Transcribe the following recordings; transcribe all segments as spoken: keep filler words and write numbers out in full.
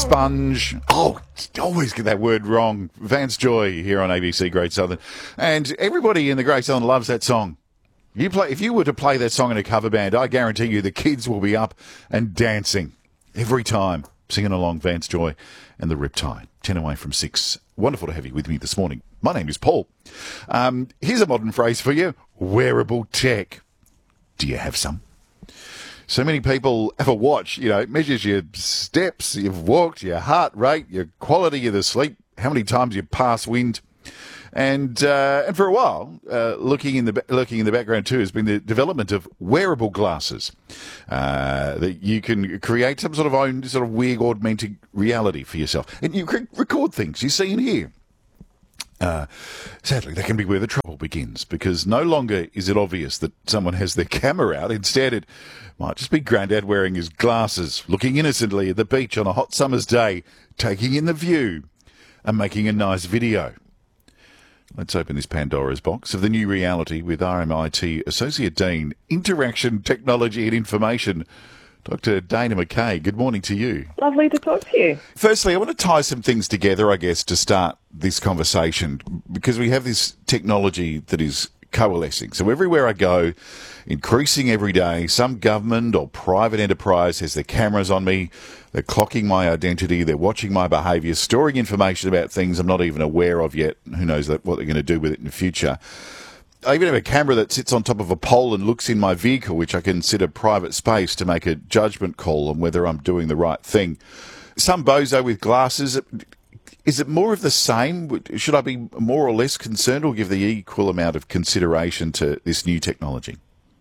sponge. Oh, always get that word wrong. Vance Joy here on A B C Great Southern. And everybody in the Great Southern loves that song. You play, if you were to play that song in a cover band, I guarantee you the kids will be up and dancing every time, singing along Vance Joy and the Riptide. ten away from six. Wonderful to have you with me this morning. My name is Paul. Um, here's a modern phrase for you. Wearable tech. Do you have some? So many people have a watch, you know, it measures your steps, you've walked, your heart rate, your quality of the sleep, how many times you pass wind. And uh, and for a while, uh, looking in the looking in the background too, has been the development of wearable glasses uh, that you can create some sort of own sort of weird augmented reality for yourself, and you can record things you see and hear. Uh, sadly, that can be where the trouble begins, because no longer is it obvious that someone has their camera out. Instead, it might just be Grandad wearing his glasses, looking innocently at the beach on a hot summer's day, taking in the view and making a nice video. Let's open this Pandora's box of the new reality with R M I T Associate Dean, Interaction, Technology and Information, Doctor Dana McKay. Good morning to you. Lovely to talk to you. Firstly, I want to tie some things together, I guess, to start this conversation, because we have this technology that is coalescing. So everywhere I go, increasing every day, some government or private enterprise has their cameras on me. They're clocking my identity. They're watching my behaviour, storing information about things I'm not even aware of yet. Who knows what they're going to do with it in the future. I even have a camera that sits on top of a pole and looks in my vehicle, which I consider private space, to make a judgment call on whether I'm doing the right thing. Some bozo with glasses, is it more of the same? Should I be more or less concerned, or give the equal amount of consideration to this new technology?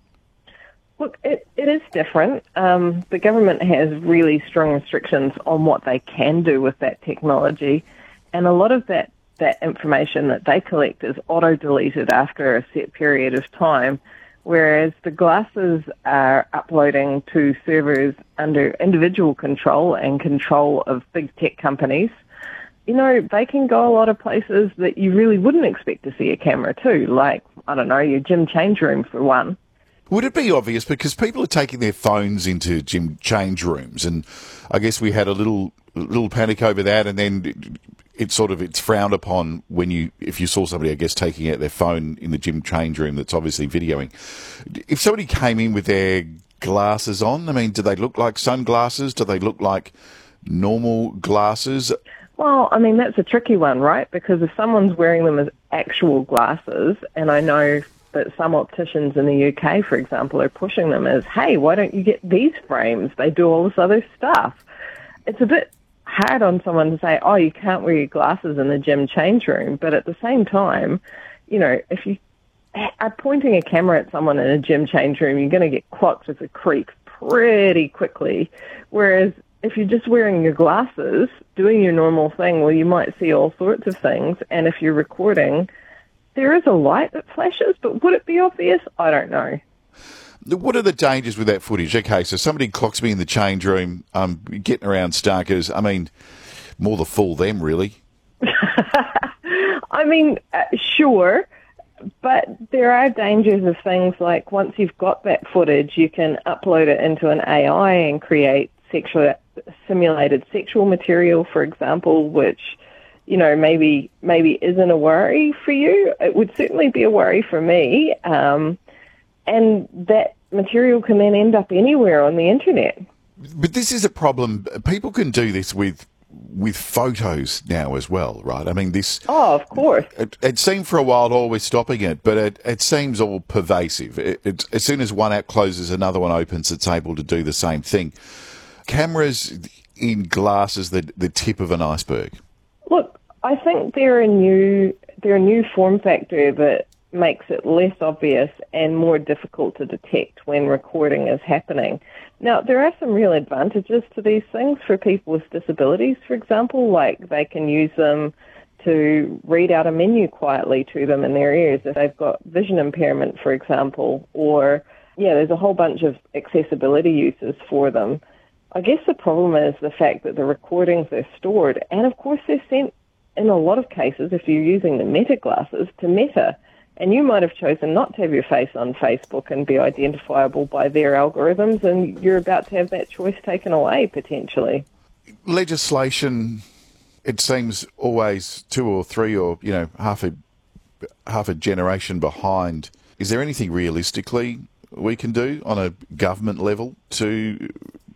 Look, it, it is different. Um, the government has really strong restrictions on what they can do with that technology, and a lot of that that information that they collect is auto-deleted after a set period of time, whereas the glasses are uploading to servers under individual control and control of big tech companies. You know, they can go a lot of places that you really wouldn't expect to see a camera to, like, I don't know, your gym change room for one. Would it be obvious, because people are taking their phones into gym change rooms, and I guess we had a little little panic over that, and then it's sort of, it's frowned upon when you, if you saw somebody, I guess, taking out their phone in the gym change room that's obviously videoing. If somebody came in with their glasses on, I mean, do they look like sunglasses? Do they look like normal glasses? Well, I mean, that's a tricky one, right? Because if someone's wearing them as actual glasses, and I know that some opticians in the U K, for example, are pushing them as, hey, why don't you get these frames? They do all this other stuff. It's a bit hard on someone to say, oh, you can't wear your glasses in the gym change room. But at the same time, you know, if you are pointing a camera at someone in a gym change room, you're going to get clocked as a creep pretty quickly. Whereas if you're just wearing your glasses, doing your normal thing, well, you might see all sorts of things. And if you're recording, there is a light that flashes, but would it be obvious? I don't know. What are the dangers with that footage? Okay, so somebody clocks me in the change room, um, getting around Starkers. I mean, more the fool them, really. I mean, uh, sure, but there are dangers of things like, once you've got that footage, you can upload it into an A I and create sexual simulated sexual material, for example, which, you know, maybe maybe isn't a worry for you. It would certainly be a worry for me. Um, and that material can then end up anywhere on the internet. But this is a problem. People can do this with with photos now as well, right? I mean, this... Oh, of course. It, it seemed for a while always stopping it, but it, it seems all pervasive. It, it, as soon as one app closes, another one opens, it's able to do the same thing. Cameras in glasses, the, the tip of an iceberg. Look, I think they're a new they're a new form factor that makes it less obvious and more difficult to detect when recording is happening. Now, there are some real advantages to these things for people with disabilities, for example, like they can use them to read out a menu quietly to them in their ears if they've got vision impairment, for example, or, yeah, there's a whole bunch of accessibility uses for them. I guess the problem is the fact that the recordings are stored, and of course they're sent, in a lot of cases, if you're using the Meta glasses, to Meta. And you might have chosen not to have your face on Facebook and be identifiable by their algorithms, and you're about to have that choice taken away, potentially. legislation, it seems always two or three or, you know, half a half a generation behind. Is there anything realistically we can do on a government level to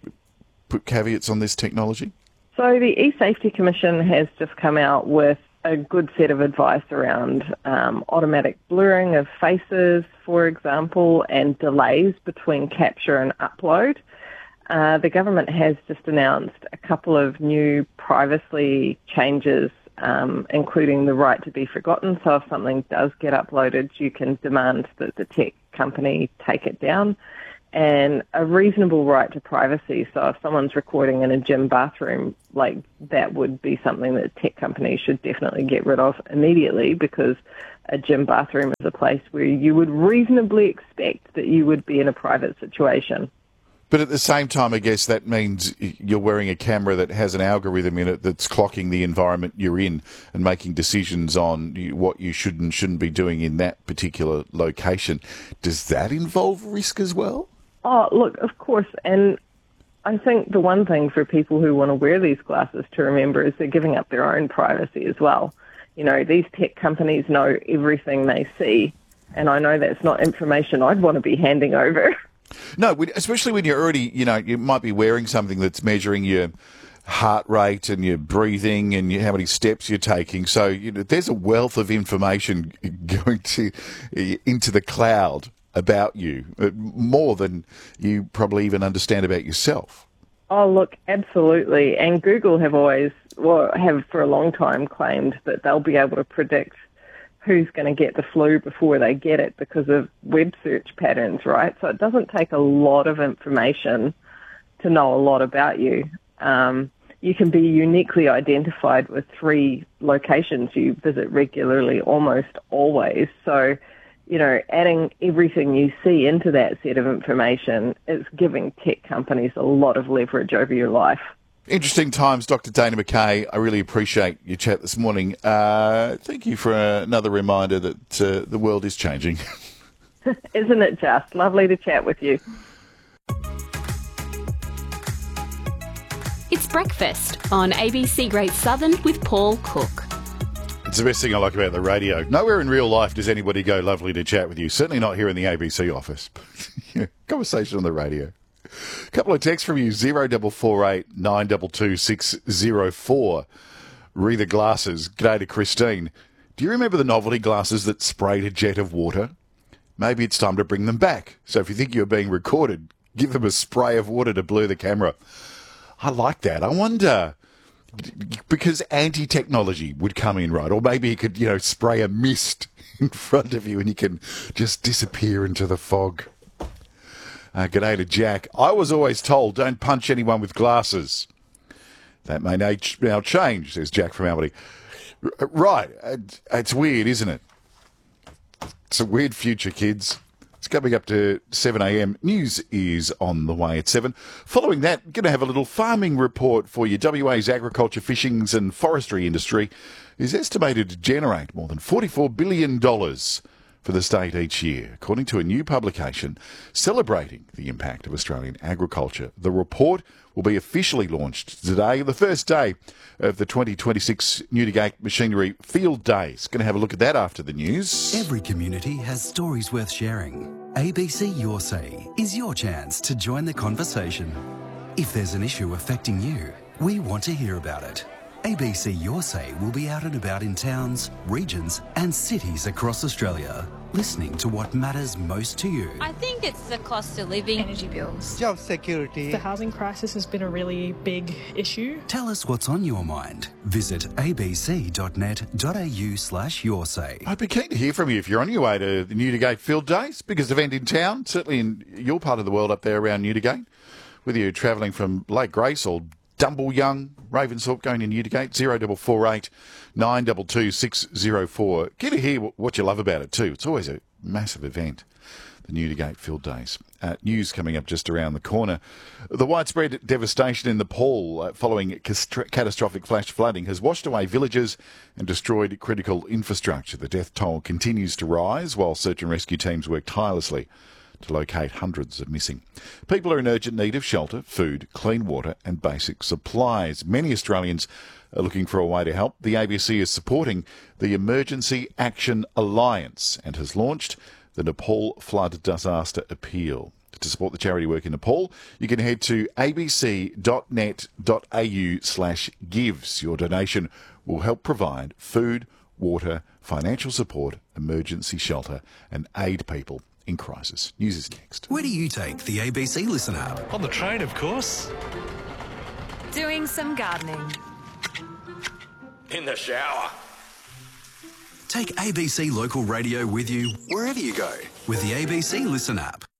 put caveats on this technology? So the E-Safety Commission has just come out with a good set of advice around um, automatic blurring of faces, for example, and delays between capture and upload. Uh, the government has just announced a couple of new privacy changes, um, including the right to be forgotten. So if something does get uploaded, you can demand that the tech company take it down. And a reasonable right to privacy. So if someone's recording in a gym bathroom, like that would be something that tech companies should definitely get rid of immediately, because a gym bathroom is a place where you would reasonably expect that you would be in a private situation. But at the same time, I guess that means you're wearing a camera that has an algorithm in it that's clocking the environment you're in and making decisions on what you should and shouldn't be doing in that particular location. Does that involve risk as well? Oh, look, of course. And I think the one thing for people who want to wear these glasses to remember is they're giving up their own privacy as well. You know, these tech companies know everything they see, and I know that's not information I'd want to be handing over. No, especially when you're already, you know, you might be wearing something that's measuring your heart rate and your breathing and how many steps you're taking. So you know, there's a wealth of information going to into the cloud about you, more than you probably even understand about yourself. Oh, look, absolutely. And Google have always, well, have for a long time claimed that they'll be able to predict who's going to get the flu before they get it because of web search patterns, right? So it doesn't take a lot of information to know a lot about you. Um, you can be uniquely identified with three locations you visit regularly almost always. So, you know, adding everything you see into that set of information is giving tech companies a lot of leverage over your life. Interesting times, Doctor Dana McKay. I really appreciate your chat this morning. Uh, thank you for another reminder that uh, the world is changing. Isn't it just? Lovely to chat with you. It's breakfast on A B C Great Southern with Paul Cook. It's the best thing I like about the radio. Nowhere in real life does anybody go lovely to chat with you. Certainly not here in the A B C office. Conversation on the radio. A couple of texts from you, zero double four eight nine double two six zero four. Re the glasses. G'day to Christine. Do you remember the novelty glasses that sprayed a jet of water? Maybe it's time to bring them back. So if you think you're being recorded, give them a spray of water to blur the camera. I like that. I wonder, because anti-technology would come in, right? Or maybe you could, you know, spray a mist in front of you and you can just disappear into the fog. Uh, g'day to Jack. I was always told don't punch anyone with glasses. That may now change, says Jack from Albany. R- right. It's weird, isn't it? It's a weird future, kids. It's coming up to seven a.m. News is on the way at seven. Following that, going to have a little farming report for you. W A's agriculture, fishings and forestry industry is estimated to generate more than forty-four billion dollars for the state each year, according to a new publication celebrating the impact of Australian agriculture. The report will be officially launched today, the first day of the twenty twenty-six Newdigate Machinery Field Days. Going to have a look at that after the news. Every community has stories worth sharing. A B C Your Say is your chance to join the conversation. If there's an issue affecting you, we want to hear about it. A B C Your Say will be out and about in towns, regions and cities across Australia, listening to what matters most to you. I think it's the cost of living. Energy bills. Job security. The housing crisis has been a really big issue. Tell us what's on your mind. Visit abc.net.au slash your say. I'd be keen to hear from you if you're on your way to the Newdigate Field Days, biggest event in town, certainly in your part of the world up there around Newdigate. Whether you're travelling from Lake Grace or Dumbleyoung, Ravensthorpe, going to Newdigate, zero double four eight nine double two six zero four. Get to hear what you love about it too. It's always a massive event, the Newdigate Field Days. Uh, news coming up just around the corner. The widespread devastation in Nepal uh, following catastrophic flash flooding has washed away villages and destroyed critical infrastructure. The death toll continues to rise while search and rescue teams work tirelessly to locate hundreds of missing. People are in urgent need of shelter, food, clean water and basic supplies. Many Australians are looking for a way to help. The A B C is supporting the Emergency Action Alliance and has launched the Nepal Flood Disaster Appeal. To support the charity work in Nepal, you can head to abc.net.au slash gives. Your donation will help provide food, water, financial support, emergency shelter and aid people in crisis. News is next. Where do you take the A B C Listen app? On the train, of course. Doing some gardening. In the shower. Take A B C Local Radio with you wherever you go with the A B C Listen app.